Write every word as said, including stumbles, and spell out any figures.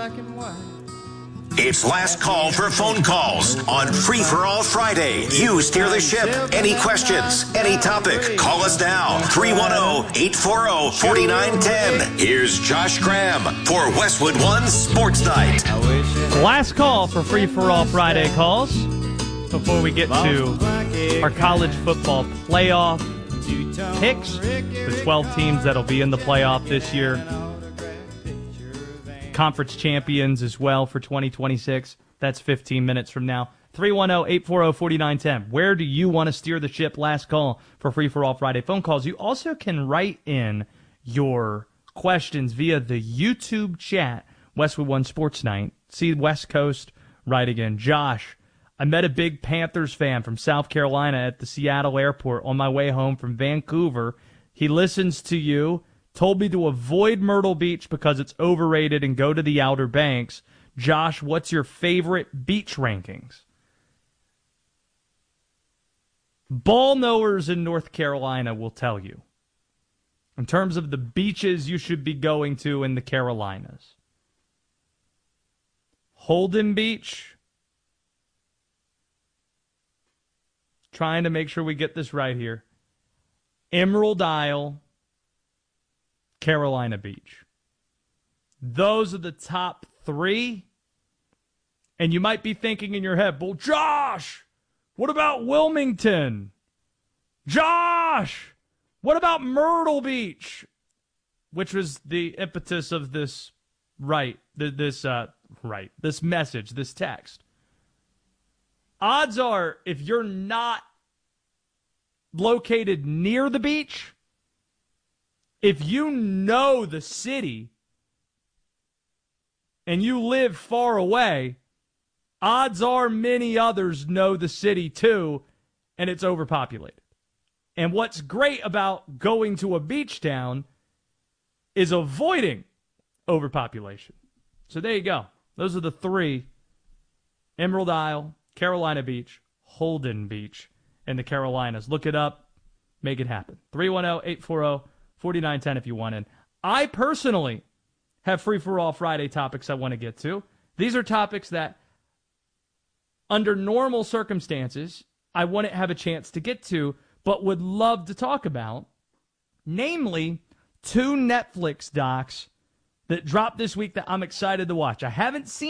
black and white. It's last call for phone calls on Free for All Friday. You steer the ship. Any questions, any topic, call us now. three one zero, eight four zero, four nine one zero. Here's Josh Graham for Westwood One Sports Night. Last call for Free for All Friday calls before we get to our college football playoff picks. The twelve teams that'll be in the playoff this year. Conference champions as well for twenty twenty-six. That's fifteen minutes from now. three one zero, eight four zero, four nine one zero. Where do you want to steer the ship? Last call for Free for All Friday phone calls. You also can write in your questions via the YouTube chat, Westwood One Sports Night. See West Coast right again. Josh, I met a big Panthers fan from South Carolina at the Seattle airport on my way home from Vancouver. He listens to you. Told me to avoid Myrtle Beach because it's overrated and go to the Outer Banks. Josh, what's your favorite beach rankings? Ball knowers in North Carolina will tell you. In terms of the beaches you should be going to in the Carolinas. Holden Beach. Trying to make sure we get this right here. Emerald Isle. Carolina Beach. Those are the top three. And you might be thinking in your head, well, Josh, what about Wilmington? Josh, what about Myrtle Beach? Which was the impetus of this right, this uh, right, this message, this text. Odds are, if you're not located near the beach, if you know the city and you live far away, odds are many others know the city too, and it's overpopulated. And what's great about going to a beach town is avoiding overpopulation. So there you go. Those are the three: Emerald Isle, Carolina Beach, Holden Beach, and the Carolinas. Look it up. Make it happen. three one zero, eight four zero, four nine one zero if you want in. I personally have free-for-all Friday topics I want to get to. These are topics that, under normal circumstances, I wouldn't have a chance to get to, but would love to talk about. Namely, two Netflix docs that dropped this week that I'm excited to watch. I haven't seen